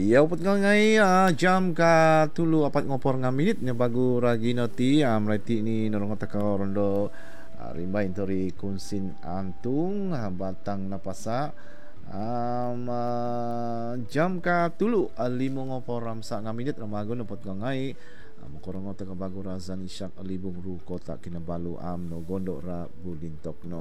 Ya upet ngai jam ka tulu apat ngopor nga minit nya bagu ragi noti merati ni nolong taka rondo rimba intori kunsin antung batang napasa jam ka tulu limo ngopor ramsa nga minit ramagon upet ngai mokorong taka bagu razan isyak libung ru kota Kinabalu no gondok ra bulintok no.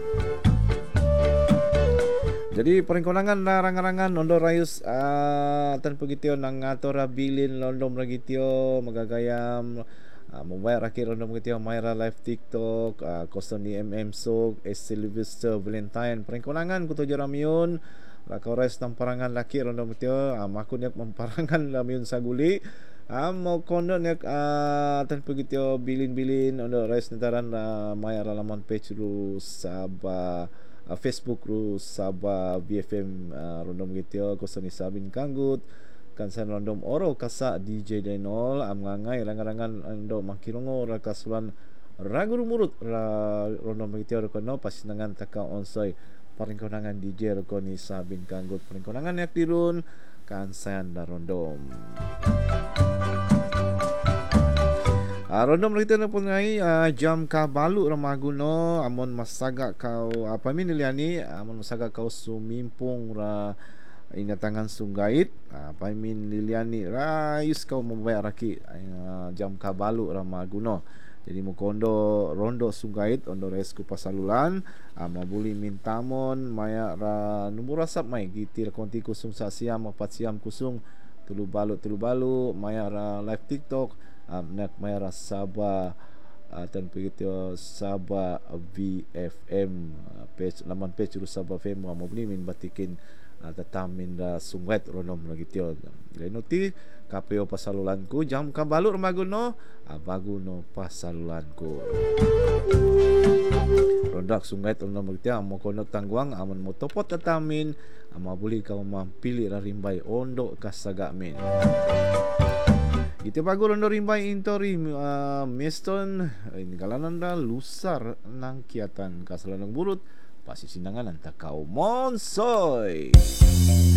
Jadi peringkonangan na rangan-rangan ondo rayus tan pagitio nang ngato ra bilin londom ragitio magagayam membayar akhir londom ragitio Myra live TikTok koson ni so Sylvester Valentine peringkonangan kuto jaramion lakores tamparangan laki londom ragitio makun yak memparangan lamion saguli mo kondo yak tan pagitio bilin-bilin ondo rayus netaran Myra lamon page ru Sabah Facebook ru Sabah BFM rondom gitio koson Sabin Kanggut kansan rondom oro kasa DJ Denol amngangai rangan-rangan ando mangkirongo ra kasulan ragu rumurut ra rondom gitio kono pasinangan taka onsoi paringkonangan DJ koni Sabin Kanggut paringkonangan yak dirun kansan da rondom rondom rita na pun ngai jam ka balu ramaguno amon masaga kau apa min liani amon masaga kau sumimpung ra inatangan sunggait apa min liliani rayus kau membayar raki jam ka balu ramaguno jadi mukondo rondo sunggait ondo res ku pasalulan mabuli mintamon maya ra numur rasap mai gitir konti kusung sasiam 4 siam kusung tulu balu maya ra live TikTok nak mayara Sabah dan begitu Sabah BFM page laman page ru Sabah FM mau beli min batikin tatamin da sungwet ronom lagi tio lenoti KPO pasalulanku jam ka balur maguno baguno pasalulanku rodak sungwet ronom lagi tio mo kono tangguang amon mo topot tatamin ama buli kau mampili rarimbai ondo kasagamin. Ito bago rondo rimbai intori Meston ini kalanan da lusar nang kiatan kasalanang burut pasisinangan anta kau monsoy.